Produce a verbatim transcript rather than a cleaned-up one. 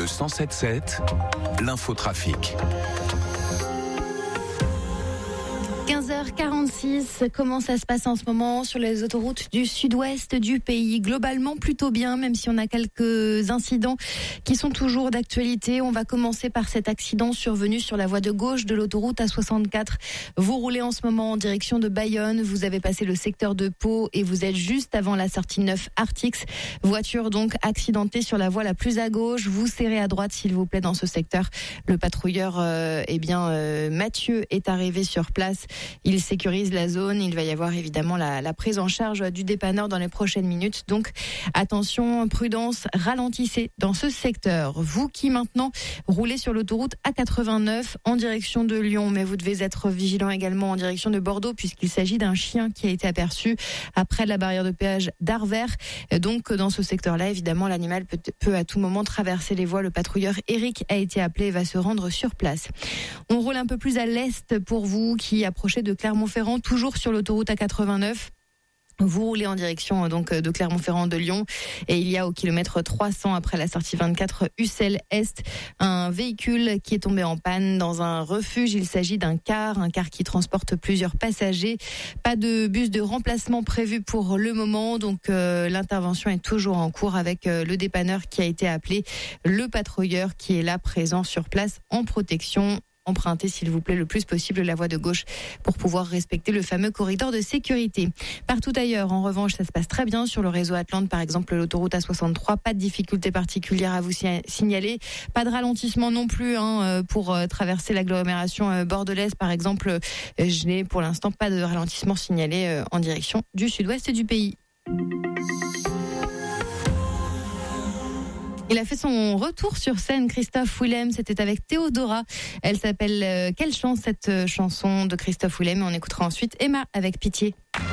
Le cent sept sept, l'infotrafic. quinze heures quarante-six, comment ça se passe en ce moment sur les autoroutes du sud-ouest du pays? Globalement plutôt bien, même si on a quelques incidents qui sont toujours d'actualité. On va commencer par cet accident survenu sur la voie de gauche de l'autoroute A soixante-quatre. Vous roulez en ce moment en direction de Bayonne, vous avez passé le secteur de Pau et vous êtes juste avant la sortie neuf Artix. Voiture donc accidentée sur la voie la plus à gauche. Vous serrez à droite s'il vous plaît dans ce secteur. Le patrouilleur, euh, eh bien euh, Mathieu est arrivé sur place. Il sécurise la zone. Il va y avoir évidemment la, la prise en charge du dépanneur dans les prochaines minutes. Donc attention, prudence, ralentissez dans ce secteur. Vous qui maintenant roulez sur l'autoroute A quatre-vingt-neuf en direction de Lyon, mais vous devez être vigilant également en direction de Bordeaux puisqu'il s'agit d'un chien qui a été aperçu après la barrière de péage d'Arvers. Donc dans ce secteur-là, évidemment, l'animal peut, peut à tout moment traverser les voies. Le patrouilleur Eric a été appelé et va se rendre sur place. On roule un peu plus à l'est pour vous qui approchez de Clermont-Ferrand, toujours sur l'autoroute A quatre-vingt-neuf. Vous roulez en direction donc de Clermont-Ferrand de Lyon et il y a au kilomètre trois cents après la sortie vingt-quatre Ussel Est un véhicule qui est tombé en panne dans un refuge. Il s'agit d'un car, un car qui transporte plusieurs passagers. Pas de bus de remplacement prévu pour le moment, donc euh, l'intervention est toujours en cours avec euh, le dépanneur qui a été appelé, le patrouilleur qui est là présent sur place en protection. Empruntez s'il vous plaît le plus possible la voie de gauche pour pouvoir respecter le fameux corridor de sécurité. Partout ailleurs, en revanche, ça se passe très bien sur le réseau Atlante, par exemple l'autoroute A soixante-trois, pas de difficultés particulières à vous signaler, pas de ralentissement non plus hein, pour traverser l'agglomération bordelaise par exemple. Je n'ai pour l'instant pas de ralentissement signalé en direction du sud-ouest du pays. Il a fait son retour sur scène, Christophe Willem, c'était avec Théodora. Elle s'appelle euh, Quelle chance, cette chanson de Christophe Willem. On écoutera ensuite Emma avec Pitié.